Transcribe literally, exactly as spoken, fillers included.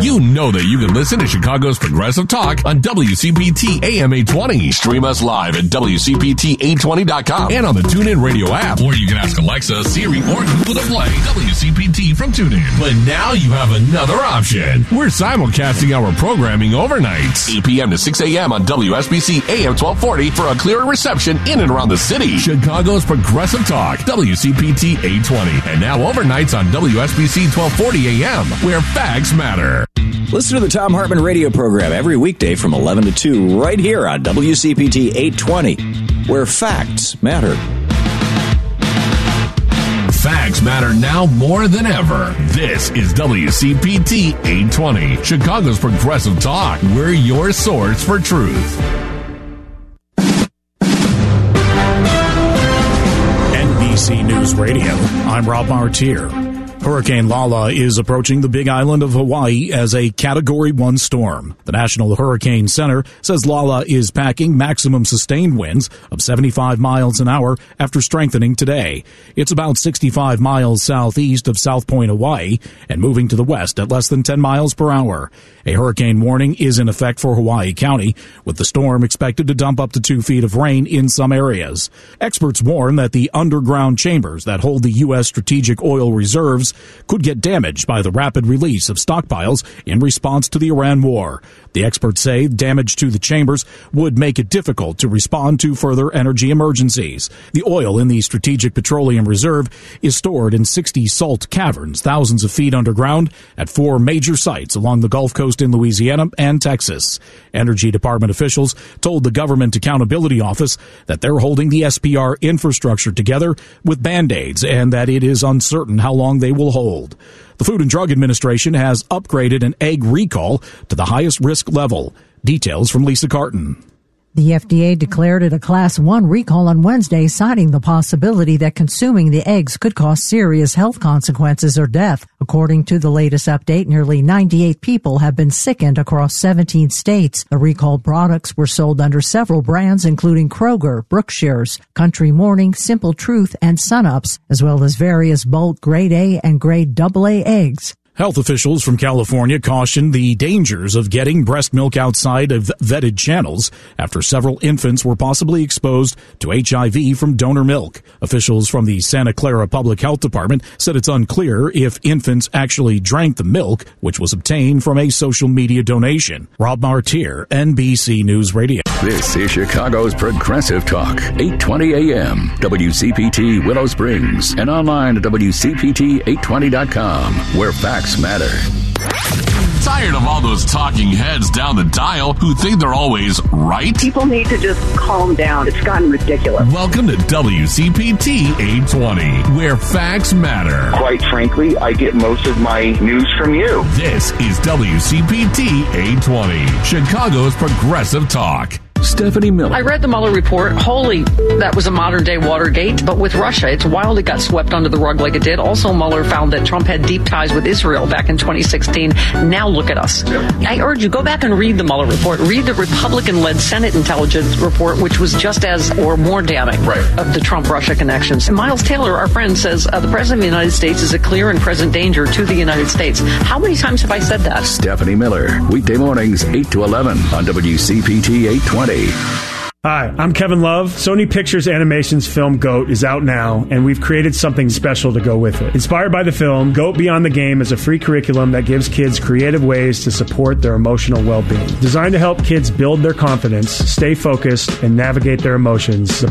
You know that you can listen to Chicago's Progressive Talk on W C P T A M eight twenty. Stream us live at W C P T eight twenty dot com and on the TuneIn Radio app. Or you can ask Alexa, Siri, or Google to play W C P T from TuneIn. But now you have another option. We're simulcasting our programming overnights, eight p.m. to six a.m. on W S B C A M twelve forty for a clearer reception in and around the city. Chicago's Progressive Talk, W C P T eight twenty. And now overnights on W S B C twelve forty a.m., where facts matter. Listen to the Thom Hartmann radio program every weekday from eleven to two right here on W C P T eight twenty, where facts matter. Facts matter now more than ever. This is W C P T eight twenty, Chicago's Progressive Talk. We're your source for truth. N B C News Radio, I'm Rob Martier. Hurricane Lala is approaching the Big Island of Hawaii as a Category one storm. The National Hurricane Center says Lala is packing maximum sustained winds of seventy-five miles an hour after strengthening today. It's about sixty-five miles southeast of South Point, Hawaii, and moving to the west at less than ten miles per hour. A hurricane warning is in effect for Hawaii County, with the storm expected to dump up to two feet of rain in some areas. Experts warn that the underground chambers that hold the U S strategic oil reserves could get damaged by the rapid release of stockpiles in response to the Iran war. The experts say damage to the chambers would make it difficult to respond to further energy emergencies. The oil in the Strategic Petroleum Reserve is stored in sixty salt caverns, thousands of feet underground, at four major sites along the Gulf Coast in Louisiana and Texas. Energy Department officials told the Government Accountability Office that they're holding the S P R infrastructure together with Band-Aids and that it is uncertain how long they will hold. The Food and Drug Administration has upgraded an egg recall to the highest risk level. Details from Lisa Carton. The F D A declared it a Class one recall on Wednesday, citing the possibility that consuming the eggs could cause serious health consequences or death. According to the latest update, nearly ninety-eight people have been sickened across seventeen states. The recalled products were sold under several brands, including Kroger, Brookshire's, Country Morning, Simple Truth, and Sunups, as well as various bulk Grade A and Grade double A eggs. Health officials from California cautioned the dangers of getting breast milk outside of vetted channels after several infants were possibly exposed to H I V from donor milk. Officials from the Santa Clara Public Health Department said it's unclear if infants actually drank the milk, which was obtained from a social media donation. Rob Martier, N B C News Radio. This is Chicago's Progressive Talk, eight twenty a.m., W C P T Willow Springs, and online at W C P T eight twenty dot com, where facts matter. Tired of all those talking heads down the dial who think they're always right? People need to just calm down. It's gotten ridiculous. Welcome to W C P T eight twenty, where facts matter. Quite frankly, I get most of my news from you. This is W C P T eight twenty, Chicago's Progressive Talk. Stephanie Miller. I read the Mueller report. Holy, that was a modern-day Watergate. But with Russia, it's wild it got swept under the rug like it did. Also, Mueller found that Trump had deep ties with Israel back in twenty sixteen. Now look at us. I urge you, go back and read the Mueller report. Read the Republican-led Senate intelligence report, which was just as or more damning right. of the Trump-Russia connections. And Miles Taylor, our friend, says uh, the President of the United States is a clear and present danger to the United States. How many times have I said that? Stephanie Miller, weekday mornings, eight to eleven on W C P T eight twenty. Hi, I'm Kevin Love. Sony Pictures Animation's film GOAT is out now, and we've created something special to go with it. Inspired by the film, GOAT Beyond the Game is a free curriculum that gives kids creative ways to support their emotional well-being. Designed to help kids build their confidence, stay focused, and navigate their emotions, the